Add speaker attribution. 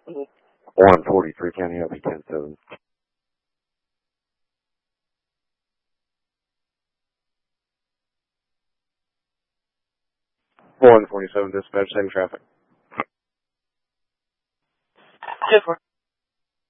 Speaker 1: 143 County LP 10-7. 147 dispatch, same traffic.
Speaker 2: 10-4.